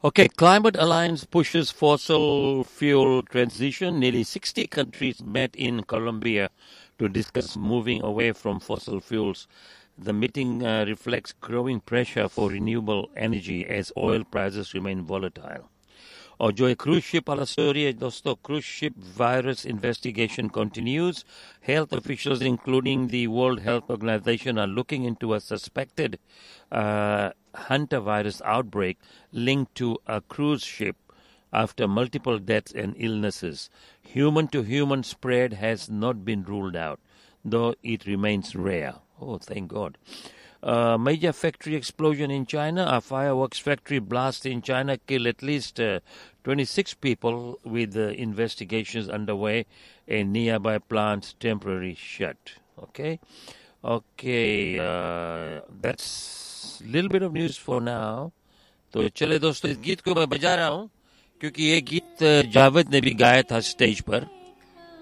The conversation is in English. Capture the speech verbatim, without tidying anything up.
Okay, Climate Alliance pushes fossil fuel transition. Nearly sixty countries met in Colombia to discuss moving away from fossil fuels. The meeting uh, reflects growing pressure for renewable energy as oil prices remain volatile. और जो एक cruise ship वाला story है दोस्तों, cruise ship virus investigation continues. Health officials, including the World Health Organization, are looking into a suspected uh, Hunter virus outbreak linked to a cruise ship after multiple deaths and illnesses. Human-to-human spread has not been ruled out, though it remains rare. Oh, thank God. Uh, major factory explosion in China. A fireworks factory blast in China killed at least uh, twenty-six people, with uh, investigations underway. A nearby plant temporarily shut. Okay, okay. Uh, that's a little bit of news for now. तो चले दोस्तों, इस गीत को मैं बजा रहा हूँ क्योंकि ये गीत जावेद ने भी गाया था स्टेज पर.